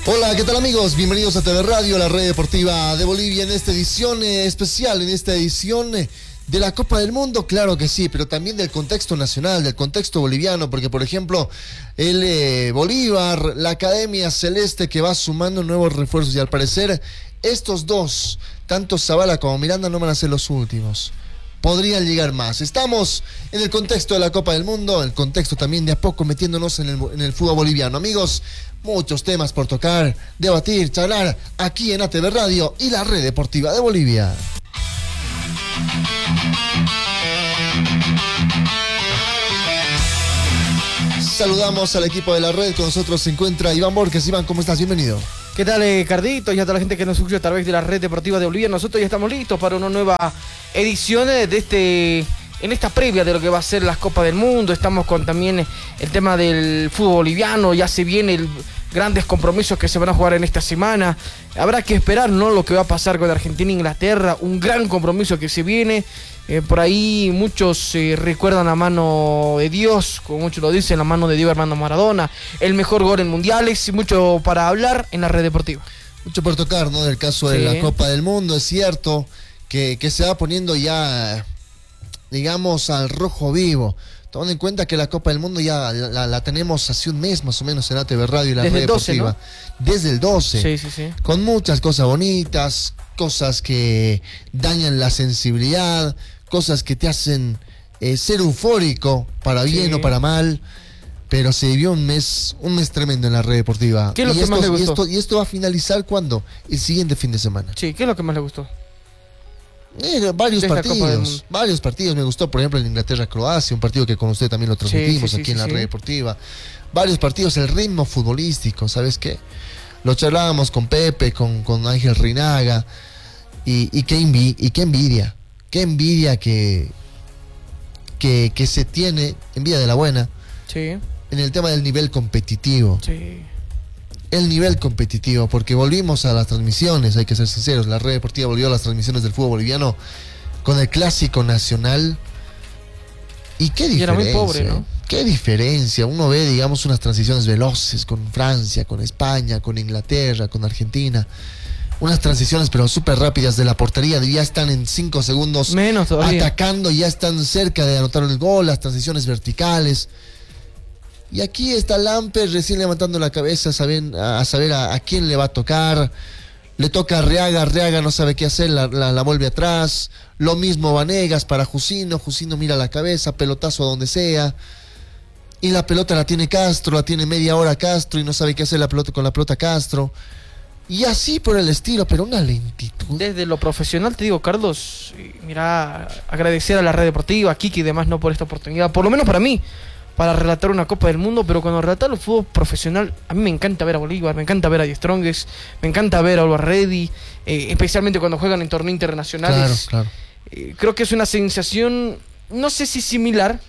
Hola, ¿qué tal amigos? Bienvenidos a TV Radio, la red deportiva de Bolivia, en esta edición especial, en esta edición de la Copa del Mundo, claro que sí, pero también del contexto nacional, del contexto boliviano, porque por ejemplo, el Bolívar, la Academia Celeste que va sumando nuevos refuerzos y al parecer estos dos, tanto Zavala como Miranda, no van a ser los últimos. Podrían llegar más. Estamos en el contexto de la Copa del Mundo, el contexto también de a poco metiéndonos en el fútbol boliviano. Amigos, muchos temas por tocar, debatir, charlar aquí en ATV Radio y la red deportiva de Bolivia. Saludamos al equipo de la red, con nosotros se encuentra Iván Borges. Iván, ¿cómo estás? Bienvenido. ¿Qué tal, Cardito? Y a toda la gente que nos escucha a través de la red deportiva de Bolivia. Nosotros ya estamos listos para una nueva edición en esta previa de lo que va a ser las Copas del Mundo. Estamos con también el tema del fútbol boliviano. Ya se vienen grandes compromisos que se van a jugar en esta semana. Habrá que esperar, ¿no?, lo que va a pasar con Argentina e Inglaterra. Un gran compromiso que se viene. Por ahí muchos recuerdan la mano de Dios, como muchos lo dicen, la mano de Diego Armando Maradona, el mejor gol en mundiales, y mucho para hablar en la red deportiva. Mucho por tocar, ¿no?, del caso de la Copa del Mundo. Es cierto que se va poniendo ya, digamos, al rojo vivo, tomando en cuenta que la Copa del Mundo ya la tenemos hace un mes más o menos en ATV Radio y la red deportiva. Desde el 12, sí. Con muchas cosas bonitas, cosas que dañan la sensibilidad, cosas que te hacen ser eufórico, para bien o para mal, pero se vivió un mes tremendo en la red deportiva. ¿Qué es lo que más le gustó? Y esto va a finalizar ¿cuándo? El siguiente fin de semana. Sí, ¿qué es lo que más le gustó? Varios partidos me gustó, por ejemplo, el Inglaterra-Croacia, un partido que con usted también lo transmitimos aquí en la red deportiva. Varios partidos, el ritmo futbolístico, ¿sabes qué? Lo charlábamos con Pepe, con Ángel Rinaga, y qué envidia que se tiene, envidia de la buena, en el tema del nivel competitivo. El nivel competitivo, porque volvimos a las transmisiones, hay que ser sinceros, la red deportiva volvió a las transmisiones del fútbol boliviano con el clásico nacional. Y qué diferencia, era muy pobre, ¿no? Qué diferencia, uno ve, digamos, unas transiciones veloces con Francia, con España, con Inglaterra, con Argentina, unas transiciones pero súper rápidas de la portería, ya están en 5 segundos menos atacando, ya están cerca de anotar el gol, las transiciones verticales. Y aquí está Lamper recién levantando la cabeza a saber a quién le va a tocar. Le toca a Reaga no sabe qué hacer, la vuelve atrás. Lo mismo Vanegas para Jusino mira la cabeza, pelotazo a donde sea. Y la pelota la tiene Castro, la tiene media hora Castro y no sabe qué hacer con la pelota Castro. Y así por el estilo, pero una lentitud. Desde lo profesional te digo, Carlos, mira, agradecer a la red deportiva, a Kiki y demás, no por esta oportunidad, por lo menos para mí, para relatar una Copa del Mundo. Pero cuando relatar el fútbol profesional, a mí me encanta ver a Bolívar, me encanta ver a Die Strongest, me encanta ver a Always Ready, especialmente cuando juegan en torneos internacionales. Claro. Creo que es una sensación, no sé si similar,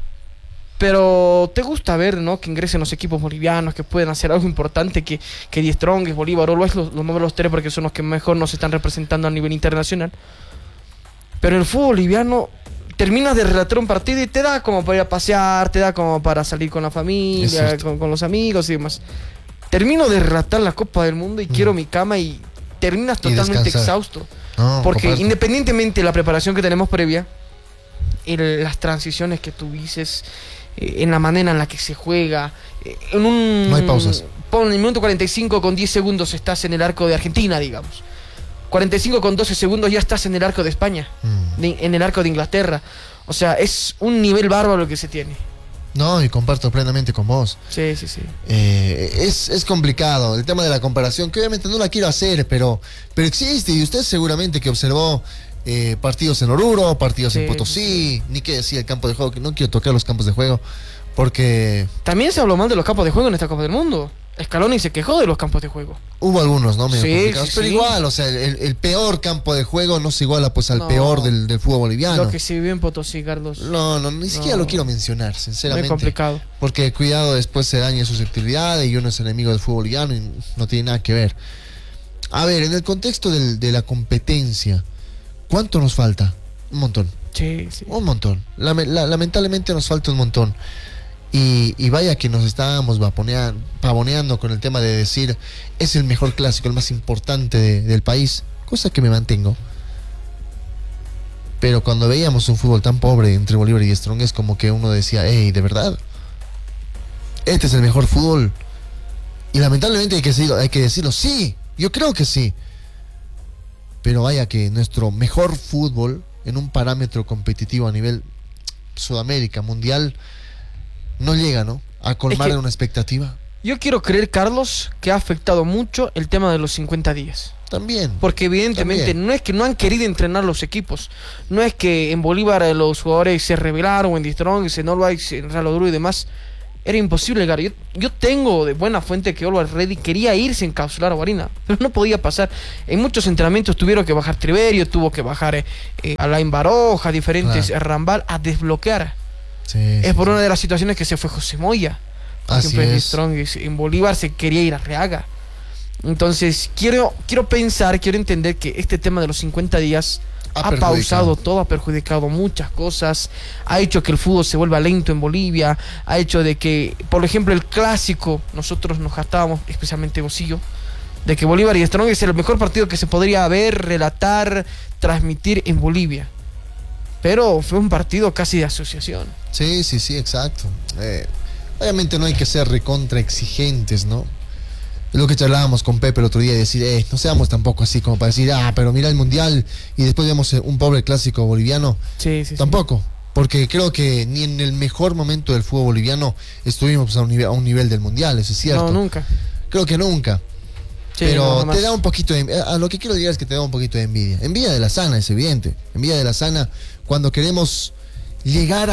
pero te gusta ver, ¿no?, que ingresen los equipos bolivianos, que pueden hacer algo importante, que Die Strongest, Bolívar, Always, los nombres los tres porque son los que mejor nos están representando a nivel internacional. Pero el fútbol boliviano, terminas de relatar un partido y te da como para ir a pasear, te da como para salir con la familia, con los amigos y demás. Termino de relatar la Copa del Mundo y quiero mi cama y terminas totalmente exhausto. Porque independientemente de la preparación que tenemos previa, las transiciones que tú dices, en la manera en la que se juega, no hay pausas. En el minuto 45 con 10 segundos estás en el arco de Argentina, digamos. 45 con 12 segundos ya estás en el arco de España, en el arco de Inglaterra. O sea, es un nivel bárbaro que se tiene. No, y comparto plenamente con vos. Sí. Es complicado el tema de la comparación, que obviamente no la quiero hacer, pero existe. Y usted seguramente que observó partidos en Oruro, partidos en Potosí, ni qué decir el campo de juego, que no quiero tocar los campos de juego, porque... También se habló mal de los campos de juego en esta Copa del Mundo. Scaloni se quejó de los campos de juego. Hubo algunos, ¿no? Medio complicados, pero igual, o sea, el peor campo de juego no se iguala pues al peor del fútbol boliviano. Lo que se vive en Potosí, Carlos. Ni siquiera lo quiero mencionar, sinceramente. Muy complicado. Porque cuidado, después se daña susceptibilidad y uno es enemigo del fútbol boliviano y no tiene nada que ver. A ver, en el contexto de la competencia, ¿cuánto nos falta? Un montón. Un montón. Lamentablemente nos falta un montón. Y vaya que nos estábamos pavoneando con el tema de decir es el mejor clásico, el más importante del país, cosa que me mantengo. Pero cuando veíamos un fútbol tan pobre entre Bolívar y Strong, es como que uno decía, hey, ¿de verdad? ¿Este es el mejor fútbol? Y lamentablemente hay que decirlo, sí, yo creo que sí. Pero vaya que nuestro mejor fútbol en un parámetro competitivo a nivel Sudamérica, mundial, no llega, ¿no?, a colmar una expectativa. Yo quiero creer, Carlos, que ha afectado mucho el tema de los 50 días. También. Porque evidentemente no es que no han querido entrenar los equipos. No es que en Bolívar los jugadores se rebelaron, o en Distrong, en Always, en Real Oduro y demás. Era imposible llegar. Yo tengo de buena fuente que Always Ready quería irse a encapsular a Guarina, pero no podía pasar. En muchos entrenamientos tuvieron que bajar Triverio, tuvo que bajar Alain Baroja, diferentes Rambal, a desbloquear. Sí, es por una de las situaciones que se fue José Moya. Por ejemplo, en Bolívar se quería ir a Reaga. Entonces, quiero entender que este tema de los 50 días ha pausado todo, ha perjudicado muchas cosas, ha hecho que el fútbol se vuelva lento en Bolivia, ha hecho de que, por ejemplo, el clásico, nosotros nos gastábamos, especialmente Bocillo, de que Bolívar y Strong es el mejor partido que se podría ver, relatar, transmitir en Bolivia. Pero fue un partido casi de asociación. Sí, exacto. Obviamente no hay que ser recontra exigentes, ¿no? Es lo que charlábamos con Pepe el otro día, y decir, no seamos tampoco así como para decir, pero mira el Mundial y después vemos un pobre clásico boliviano. Sí. Tampoco, porque creo que ni en el mejor momento del fútbol boliviano estuvimos a un nivel del Mundial, eso es cierto. No, nunca. Creo que nunca. Sí, pero te da un poquito a lo que quiero decir es que te da un poquito de envidia. Envidia de la sana, es evidente. Envidia de la sana cuando queremos llegar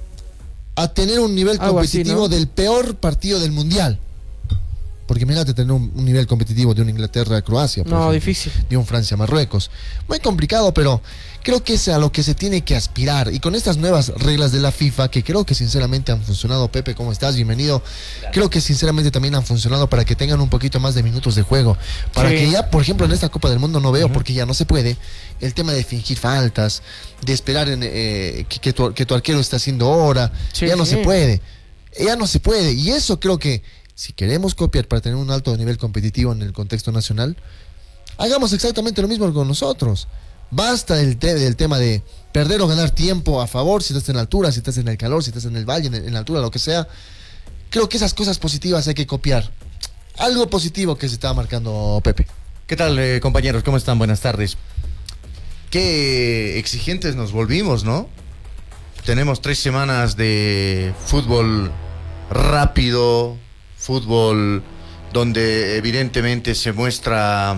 a tener un nivel competitivo del peor partido del Mundial. Porque imagínate tener un nivel competitivo de una Inglaterra-Croacia. No, ejemplo, difícil. De un Francia-Marruecos. Muy complicado, pero creo que es a lo que se tiene que aspirar. Y con estas nuevas reglas de la FIFA, que creo que sinceramente han funcionado. Pepe, ¿cómo estás? Bienvenido. Gracias. Creo que sinceramente también han funcionado para que tengan un poquito más de minutos de juego. Para que ya, por ejemplo, en esta Copa del Mundo no veo, porque ya no se puede, el tema de fingir faltas, de esperar que tu arquero está haciendo hora. Ya no se puede. Ya no se puede. Y eso creo que si queremos copiar para tener un alto nivel competitivo en el contexto nacional, hagamos exactamente lo mismo con nosotros. Basta del tema de perder o ganar tiempo a favor, si estás en la altura, si estás en el calor, si estás en el valle, en la altura, lo que sea. Creo que esas cosas positivas hay que copiar. Algo positivo que se estaba marcando Pepe. ¿Qué tal, compañeros? ¿Cómo están? Buenas tardes. Qué exigentes nos volvimos, ¿no? Tenemos 3 semanas de fútbol rápido, fútbol donde evidentemente se muestra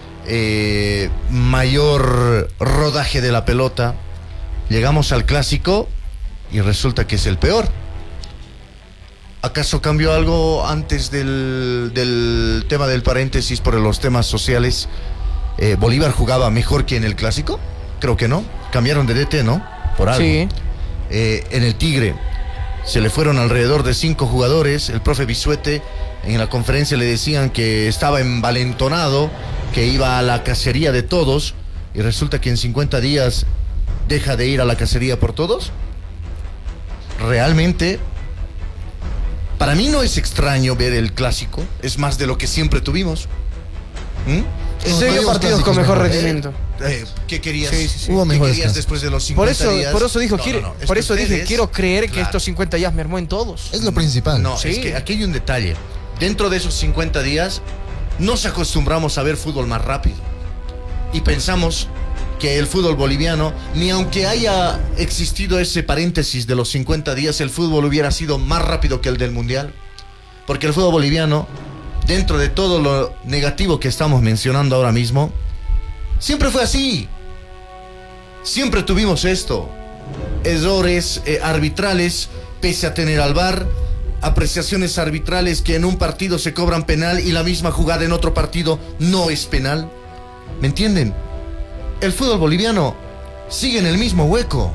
mayor rodaje de la pelota. Llegamos al clásico y resulta que es el peor. ¿Acaso cambió algo antes del tema del paréntesis por los temas sociales? ¿Bolívar jugaba mejor que en el clásico? Creo que no. Cambiaron de DT, ¿no? Por algo. Sí. En el Tigre se le fueron alrededor de 5 jugadores. El profe Bisuete en la conferencia le decían que estaba envalentonado, que iba a la cacería de todos, y resulta que en 50 días deja de ir a la cacería por todos. Realmente, para mí no es extraño ver el clásico, es más de lo que siempre tuvimos. Se dio partidos con mejor rendimiento. ¿Qué querías? Hubo ¿Qué mejores querías después de los 50 días? Por eso dije, quiero creer que estos 50 días mermó en todos. Es lo principal. No, es que aquí hay un detalle. Dentro de esos 50 días nos acostumbramos a ver fútbol más rápido. Y pensamos que el fútbol boliviano, ni aunque haya existido ese paréntesis de los 50 días, el fútbol hubiera sido más rápido que el del Mundial. Porque el fútbol boliviano, dentro de todo lo negativo que estamos mencionando ahora mismo, siempre fue así. Siempre tuvimos esto. Errores arbitrales, pese a tener al VAR, apreciaciones arbitrales que en un partido se cobran penal y la misma jugada en otro partido no es penal. ¿Me entienden? El fútbol boliviano sigue en el mismo hueco.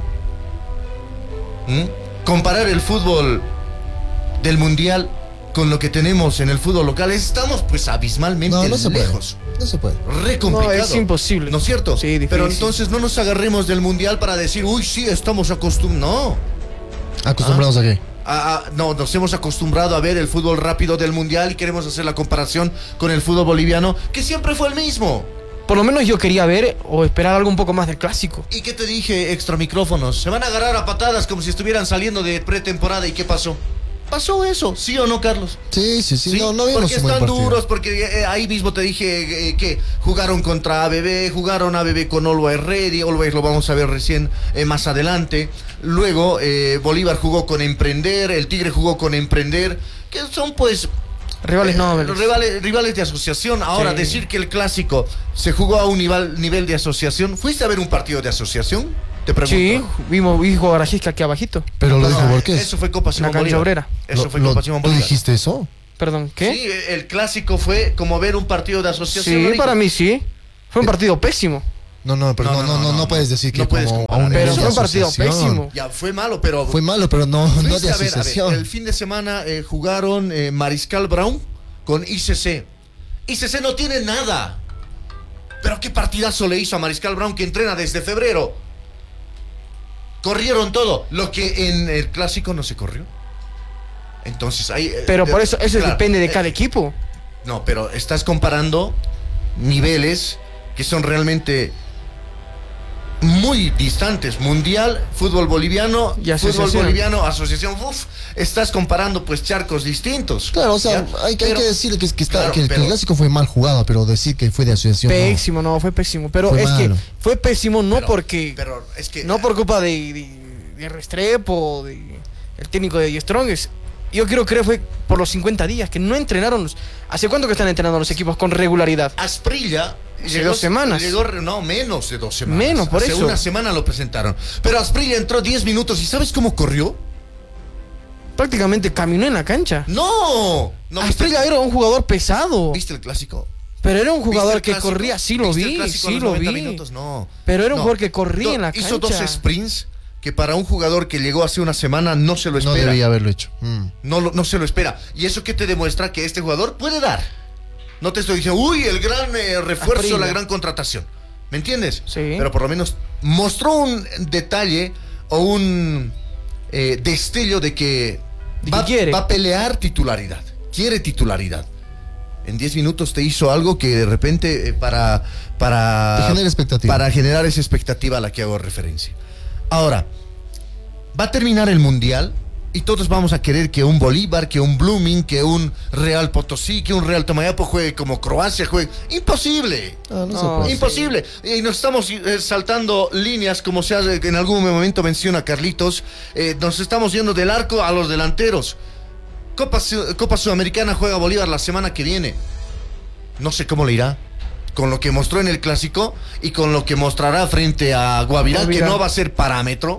Comparar el fútbol del Mundial con lo que tenemos en el fútbol local, estamos pues abismalmente lejos. No se puede. Re complicado. No, es imposible. ¿No es cierto? Sí, difícil. Pero entonces no nos agarremos del Mundial para decir, uy, sí, estamos acostumbrados. No. ¿Acostumbrados a qué? No, nos hemos acostumbrado a ver el fútbol rápido del mundial y queremos hacer la comparación con el fútbol boliviano, que siempre fue el mismo. Por lo menos yo quería ver o esperar algo un poco más del clásico. ¿Y qué te dije, extra micrófonos? Se van a agarrar a patadas como si estuvieran saliendo de pretemporada. ¿Y qué pasó? ¿Pasó eso? ¿Sí o no, Carlos? Sí. No vimos porque un buen están partido. duros, porque ahí mismo te dije que jugaron contra ABB, jugaron ABB con Always Ready, Always lo vamos a ver recién más adelante. Luego Bolívar jugó con Emprender, el Tigre jugó con Emprender, que son pues... Rivales nobles. Rivales de asociación. Ahora, Sí. decir que el clásico se jugó a un nivel de asociación. ¿Fuiste a ver un partido de asociación? Te pregunto. Sí, vi jugar a Gisca aquí abajito. Pero lo dijo No, Borges. eso fue Copa Simón cancha Bolívar. obrera. Eso fue Copa Simón ¿Tú Bolívar. dijiste eso? Perdón, ¿qué? Sí, el clásico fue como ver un partido de asociación. Sí, lo dijo. para mí sí. Fue un partido pésimo. Pero no puedes decir que No puedes como a comparar. un Pero nivel fue de un partido asociación. pésimo. Ya, fue malo, pero... Fue malo, pero no de Fuiste a ver, asociación. el fin de semana jugaron Mariscal Brown con ICC. ICC no tiene nada. Pero qué partidazo le hizo a Mariscal Brown, que entrena desde febrero. Corrieron todo, lo que en el clásico no se corrió. Entonces ahí... Pero por eso claro, depende de cada equipo. No, pero estás comparando niveles que son realmente muy distantes. Mundial, fútbol boliviano, Y asociación. fútbol boliviano, asociación. Estás comparando pues charcos distintos. Claro, o sea, ¿ya? hay que decir que claro, el clásico fue mal jugado, pero decir que fue de asociación. Pésimo, no, fue pésimo. Pero Fue es malo. que fue pésimo no Pero- porque... pero es que no por culpa de Restrepo, de el técnico de Die Strongest. Yo quiero creer fue por los 50 días que no entrenaron. ¿Hace cuánto que están entrenando los equipos con regularidad? Asprilla Hace 2 semanas. No, menos de 2 semanas. Menos, por Hace eso. una semana lo presentaron. Pero Asprilla entró 10 minutos y ¿sabes cómo corrió? Prácticamente caminó en la cancha. ¡No! Asprilla era un jugador pesado. ¿Viste el clásico? Pero era un ¿Viste jugador el que clásico? corría, sí lo ¿Viste el vi, clásico a sí los lo 90 vi. minutos? No. Pero era un No. jugador que corría en la Hizo 2 cancha. sprints que para un jugador que llegó hace una semana no se lo No espera. debía haberlo hecho. No se lo espera. ¿Y eso qué te demuestra? Que este jugador puede dar. No te estoy diciendo, uy, el gran refuerzo, Asprilla. la gran contratación. ¿Me entiendes? Sí. Pero por lo menos mostró un detalle o un destello de que De que quiere. va a pelear titularidad. Quiere titularidad. En 10 minutos te hizo algo que de repente para Te genera expectativa. Para generar esa expectativa a la que hago referencia. Ahora, va a terminar el Mundial y todos vamos a querer que un Bolívar, que un Blooming, que un Real Potosí, que un Real Tomayapo juegue como Croacia juegue. ¡Imposible! No se No, puede. Imposible. Y nos estamos saltando líneas, como se hace, en algún momento menciona Carlitos. Nos estamos yendo del arco a los delanteros. Copa Sudamericana juega Bolívar la semana que viene. No sé cómo le irá. Con lo que mostró en el clásico y con lo que mostrará frente a Guavirá, que Guavirá. no va a ser parámetro.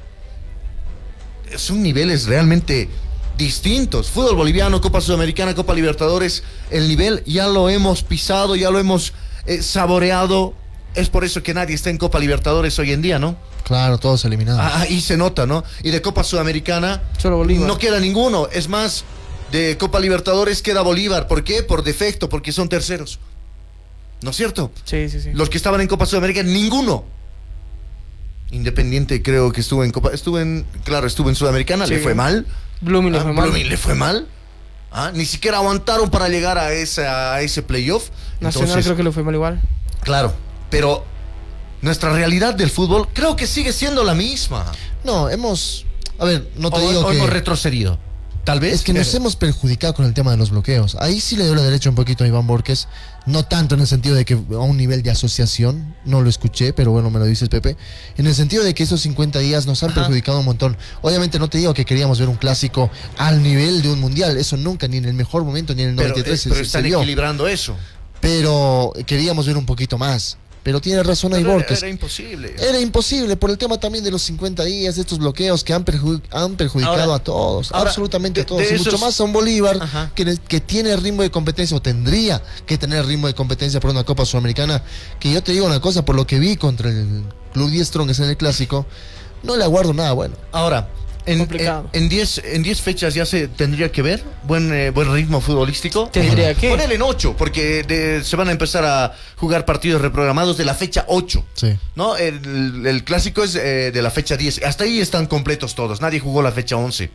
Son niveles realmente distintos. Fútbol boliviano, Copa Sudamericana, Copa Libertadores, el nivel ya lo hemos pisado, ya lo hemos saboreado. Es por eso que nadie está en Copa Libertadores hoy en día, ¿no? Claro, todos eliminados. Ahí se nota, ¿no? Y de Copa Sudamericana Solo Bolívar. no queda ninguno. Es más, de Copa Libertadores queda Bolívar. ¿Por qué? Por defecto, porque son terceros. ¿No es cierto? Sí, sí, sí. Los que estaban en Copa Sudamericana, ninguno. Independiente creo que estuvo en Copa, estuvo en Sudamericana, Sí. le fue mal. Blooming le fue mal. Blooming le fue mal. Ni siquiera aguantaron para llegar a ese playoff. Nacional Entonces, creo que le fue mal igual. claro, pero nuestra realidad del fútbol creo que sigue siendo la misma. No, a ver, no te O digo que... hemos retrocedido. Tal vez. Es que nos hemos perjudicado con el tema de los bloqueos. Ahí sí le doy la derecha un poquito a Iván Borges. No tanto en el sentido de que a un nivel de asociación, no lo escuché, pero bueno, me lo dices, Pepe. En el sentido de que esos 50 días nos han Ajá. perjudicado un montón. Obviamente no te digo que queríamos ver un clásico al nivel de un mundial. Eso nunca, ni en el mejor momento, ni en el Pero, 93 pero se están dio. equilibrando eso. Pero queríamos ver un poquito más. Pero tiene razón ahí Pero Borges. era imposible. Era imposible por el tema también de los 50 días, de estos bloqueos que han perjudicado Ahora- a todos, ahora, absolutamente a de todos. Y mucho esos- más a un Bolívar Ajá. que tiene ritmo de competencia, o tendría que tener ritmo de competencia por una Copa Sudamericana. Que yo te digo una cosa, por lo que vi contra el Club 10 Strongest en el Clásico, no le aguardo nada bueno. Ahora, Complicado. en 10 fechas ya se tendría que ver buen ritmo futbolístico. ¿Tendría que? Ponele en 8, porque se van a empezar a jugar partidos reprogramados de la fecha 8. Sí. ¿No? El clásico es de la fecha 10. Hasta ahí están completos todos. Nadie jugó la fecha 11.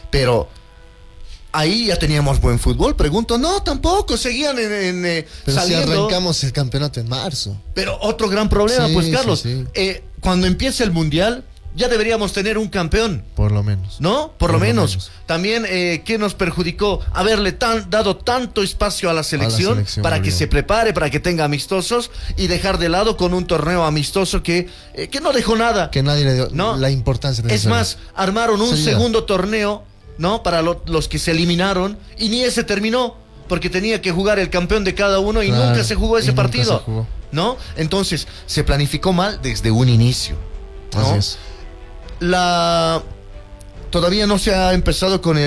Pero ahí ya teníamos buen fútbol, pregunto. No, tampoco, seguían Pero saliendo. si arrancamos el campeonato en marzo. Pero otro gran problema, Sí, pues Carlos, sí. Cuando empiece el Mundial, ya deberíamos tener un campeón. Por lo menos. ¿No? Por lo menos. También, ¿qué nos perjudicó? Haberle dado tanto espacio a la selección para que boludo. se prepare, para que tenga amistosos y dejar de lado con un torneo amistoso que no dejó nada. Que nadie le dio ¿No? la importancia Es necesaria. más, armaron un Sería. segundo torneo, ¿no? Para los que se eliminaron y ni ese terminó. Porque tenía que jugar el campeón de cada uno y Claro, nunca se jugó y ese nunca partido. se jugó. ¿No? Entonces, se planificó mal desde un inicio. ¿no? Así es. Todavía no se ha empezado con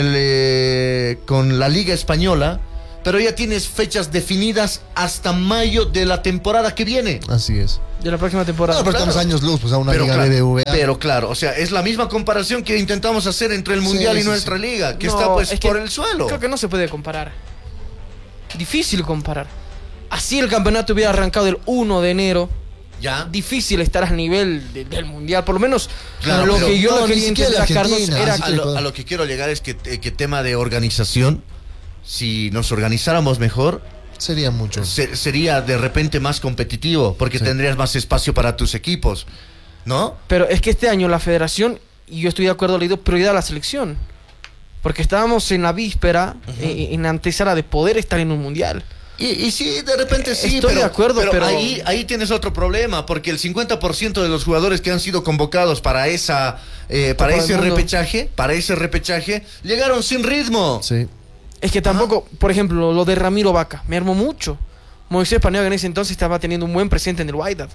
la Liga Española, pero ya tienes fechas definidas hasta mayo de la temporada que viene. Así es. De la próxima temporada. No, pero estamos claro. años luz, pues a una Pero liga claro, BBVA. pero claro, o sea, es la misma comparación que intentamos hacer entre el Mundial Sí, y sí, nuestra sí. liga, que No, está pues es que por el suelo. Creo que no se puede comparar. Difícil comparar. Así el campeonato hubiera arrancado el 1 de enero. Ya. Difícil estar a nivel del mundial. Por lo menos Claro, lo pero que yo no, no ni quería siquiera entender a Carlos Argentina, era así que A lo que quiero llegar es que tema de organización, si nos organizáramos mejor, Sería mucho. sería de repente más competitivo, porque Sí. tendrías más espacio para tus equipos, ¿no? Pero es que este año la federación, y yo estoy de acuerdo, le dio prioridad a la selección. Porque estábamos en la víspera, en la antesala de poder estar en un mundial. Y sí, de repente sí, Estoy de acuerdo, pero- ahí tienes otro problema, porque el 50% de los jugadores que han sido convocados para ese del repechaje, llegaron sin ritmo. Sí. Es que tampoco, por ejemplo, lo de Ramiro Vaca, me armó mucho. Moisés Paniagua en ese entonces estaba teniendo un buen presente en el Wydad.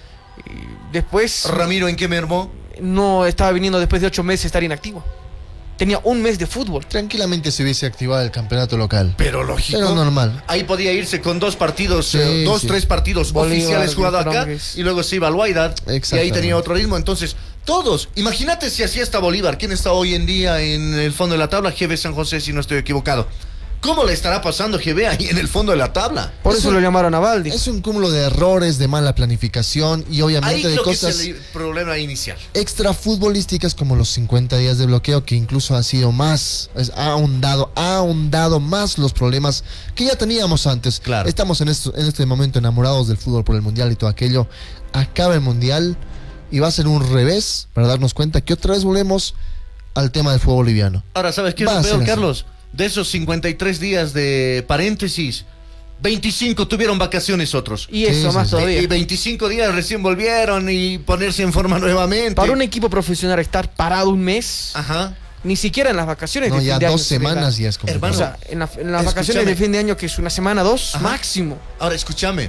Y después Ramiro, ¿en qué mermó? no estaba viniendo después de 8 meses estar inactivo. Tenía un mes de fútbol. Tranquilamente se hubiese activado el campeonato local. Pero lógico. Pero normal. Ahí podía irse con 2 partidos, Sí, sí. 3 partidos Bolívar, oficiales jugados acá, Vitrongues. y luego se iba al Wydad, y ahí Exactamente. tenía otro ritmo. Entonces, todos, imagínate si así está Bolívar. ¿Quién está hoy en día en el fondo de la tabla? GB San José, si no estoy equivocado. ¿Cómo le estará pasando GB ahí en el fondo de la tabla? Por Es eso un- lo llamaron a Baldi. Es un cúmulo de errores, de mala planificación y Ahí obviamente de creo que cosas es el problema inicial. extra futbolísticas como los 50 días de bloqueo que incluso ha sido más, ha ahondado más los problemas que ya teníamos antes. Claro. Estamos en este momento enamorados del fútbol por el mundial y todo aquello. Acaba el mundial y va a ser un revés para darnos cuenta que otra vez volvemos al tema del fútbol boliviano. Ahora, ¿sabes qué es Va lo a ser peor, así. Carlos? De esos 53 días de paréntesis, 25 tuvieron vacaciones otros. Y eso Sí, más sí, sí. todavía. Y 25 días recién volvieron y ponerse en forma nuevamente. Para un equipo profesional estar parado un mes, Ajá. ni siquiera en las vacaciones No, de ya fin de año 2 se venga. semanas ya es complicado. O Hermano, sea, en las vacaciones escúchame. de fin de año, que es una semana, 2, Ajá. máximo. Ahora, escúchame.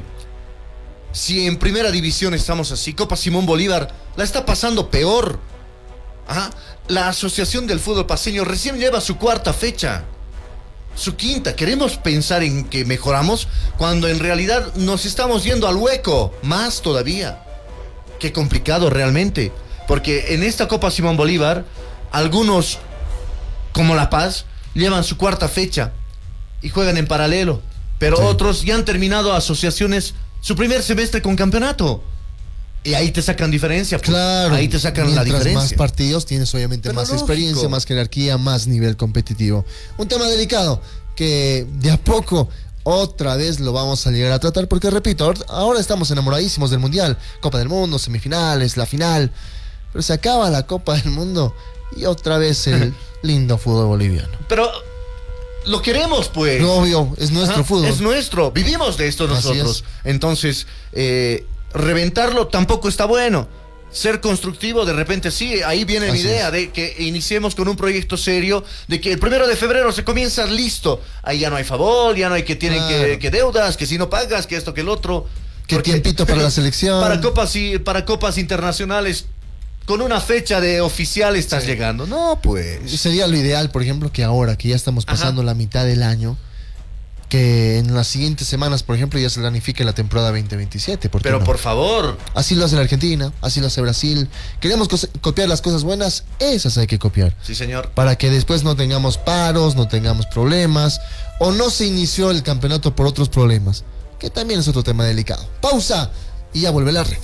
Si en primera división estamos así, Copa Simón Bolívar la está pasando peor. Ajá. La Asociación del Fútbol Paceño recién lleva su 4ª fecha. Su 5ª. Queremos pensar en que mejoramos cuando en realidad nos estamos yendo al hueco. Más todavía. Qué complicado realmente. Porque en esta Copa Simón Bolívar, algunos, como La Paz, llevan su 4ª fecha y juegan en paralelo. Pero Sí. otros ya han terminado asociaciones su primer semestre con campeonato. Y ahí te sacan diferencia. Pues. Claro, Ahí te sacan la mientras diferencia. más partidos tienes obviamente Pero más lógico. experiencia, más jerarquía, más nivel competitivo. Un tema delicado que de a poco otra vez lo vamos a llegar a tratar porque repito, ahora estamos enamoradísimos del Mundial, Copa del Mundo, semifinales, la final, pero se acaba la Copa del Mundo y otra vez el lindo fútbol boliviano. Pero lo queremos, pues. No, obvio, es nuestro Ajá, fútbol. Es nuestro. Vivimos de esto Así nosotros. Entonces, reventarlo tampoco está bueno. Ser constructivo, de repente sí, ahí viene mi Así idea es. de que iniciemos con un proyecto serio, de que el 1 de febrero se comienza listo. Ahí ya no hay favor, ya no hay que tienen Claro. que deudas, que si no pagas, que esto, que el otro. Que Porque tiempito para la selección. para copas internacionales, con una fecha de oficial estás llegando. No, pues. Sería lo ideal, por ejemplo, que ahora que ya estamos pasando la mitad del año, que en las siguientes semanas, por ejemplo, ya se planifique la temporada 2027. ¿Por qué Pero no? por favor. Así lo hace la Argentina, así lo hace Brasil. Queremos copiar las cosas buenas, esas hay que copiar. Sí, señor. Para que después no tengamos paros, no tengamos problemas, o no se inició el campeonato por otros problemas, que también es otro tema delicado. Pausa y ya vuelve la red.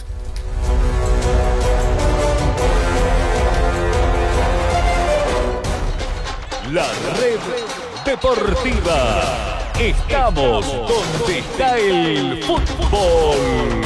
La red deportiva. Estamos donde está el fútbol.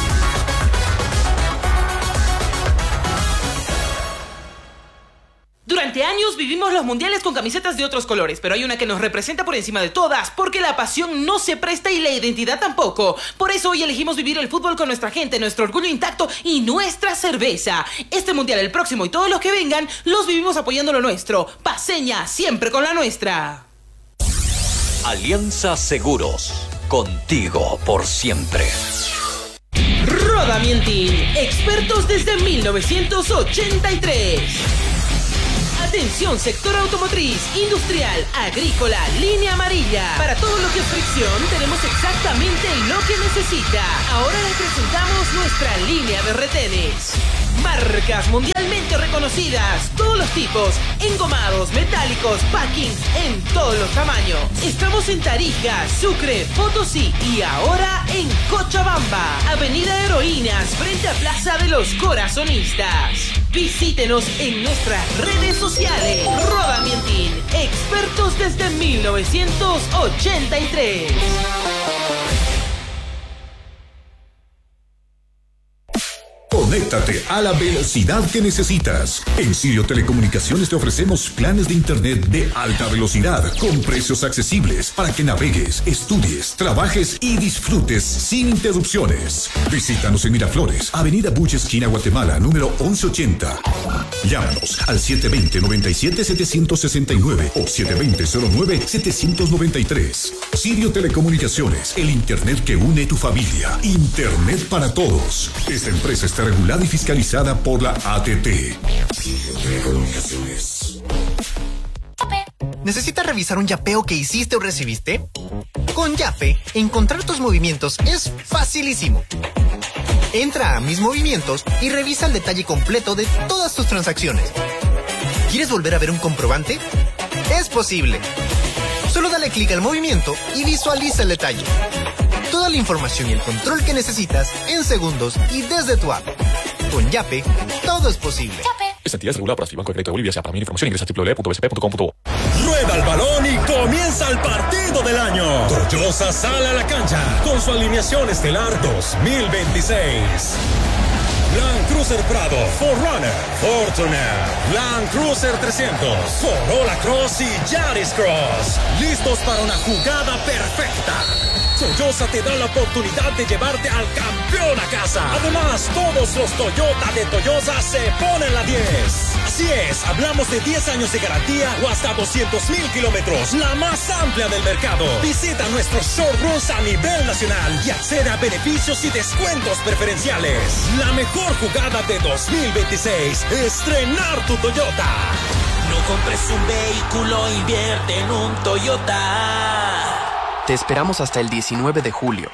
Durante años vivimos los mundiales con camisetas de otros colores, pero hay una que nos representa por encima de todas, porque la pasión no se presta y la identidad tampoco. Por eso hoy elegimos vivir el fútbol con nuestra gente, nuestro orgullo intacto y nuestra cerveza. Este mundial, el próximo y todos los que vengan, los vivimos apoyando lo nuestro. Paceña, siempre con la nuestra. Alianza Seguros, contigo por siempre. Roda Mientin, expertos desde 1983. Atención, sector automotriz, industrial, agrícola, línea amarilla. Para todo lo que es fricción, tenemos exactamente lo que necesita. Ahora les presentamos nuestra línea de retenes. Marcas mundialmente reconocidas, todos los tipos, engomados, metálicos, packings, en todos los tamaños. Estamos en Tarija, Sucre, Potosí y ahora en Cochabamba. Avenida Heroínas, frente a Plaza de los Corazonistas. Visítenos en nuestras redes sociales. Roda Mientin, expertos desde 1983. Conéctate a la velocidad que necesitas. En Sirio Telecomunicaciones te ofrecemos planes de internet de alta velocidad con precios accesibles para que navegues, estudies, trabajes y disfrutes sin interrupciones. Visítanos en Miraflores, Avenida Buche, esquina Guatemala, número 1180. Llámanos al 720-97-769 o 720-09-793. Sirio Telecomunicaciones, el internet que une tu familia. Internet para todos. Esta empresa está regulada y fiscalizada por la ATT. ¿Necesitas revisar un yapeo que hiciste o recibiste? Con Yape, encontrar tus movimientos es facilísimo. Entra a Mis Movimientos y revisa el detalle completo de todas tus transacciones. ¿Quieres volver a ver un comprobante? Es posible. Solo dale clic al movimiento y visualiza el detalle. Toda la información y el control que necesitas en segundos y desde tu app. Con Yape, todo es posible. Esta entidad es regulada por Banco de Crédito de Bolivia. Para más información ingresa a www.bsp.com.bo. Rueda el balón y comienza el partido del año. Toyosa sale a la cancha con su alineación estelar 2026. Land Cruiser Prado, 4Runner, Fortuner, Land Cruiser 300, Corolla Cross y Yaris Cross. Listos para una jugada perfecta. Toyosa te da la oportunidad de llevarte al campeón a casa. Además, todos los Toyota de Toyosa se ponen la 10. Así es, hablamos de 10 años de garantía o hasta 200,000 kilómetros, la más amplia del mercado. Visita nuestros showrooms a nivel nacional y accede a beneficios y descuentos preferenciales. La mejor jugada de 2026, estrenar tu Toyota. No compres un vehículo, invierte en un Toyota. Te esperamos hasta el 19 de julio.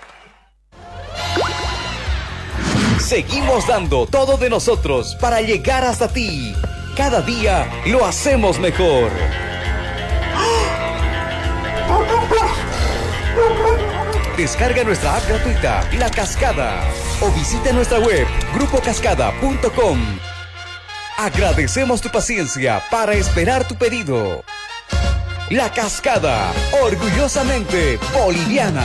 Seguimos dando todo de nosotros para llegar hasta ti. Cada día lo hacemos mejor. Descarga nuestra app gratuita, La Cascada, o visita nuestra web, grupocascada.com. Agradecemos tu paciencia para esperar tu pedido. La Cascada, orgullosamente boliviana.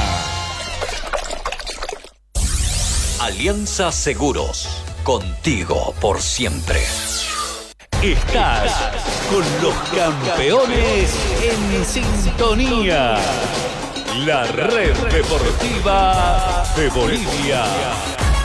Alianza Seguros, contigo por siempre. Estás con los campeones en sintonía. La red deportiva de Bolivia.